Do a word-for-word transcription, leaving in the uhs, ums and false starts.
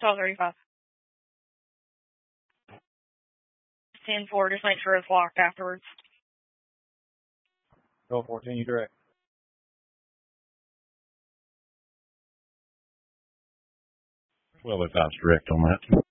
twelve thirty-five. ten four, just make sure it's locked afterwards. twelve fourteen, you direct. twelve oh five's direct on that.